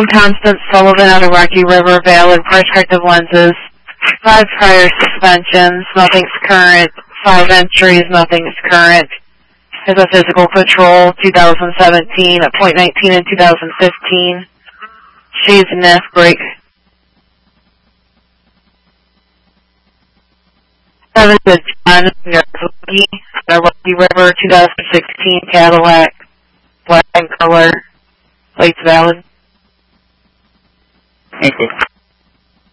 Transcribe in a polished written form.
Constance Sullivan out of Rocky River, valid protective lenses, 5 prior suspensions, nothing's current, 5 entries, nothing's current. Has a physical patrol, 2017, at .19 in 2015. She's NIF break. 7 to John Yarzowski, Rocky River, 2016 Cadillac, black and color, plates valid. Okay.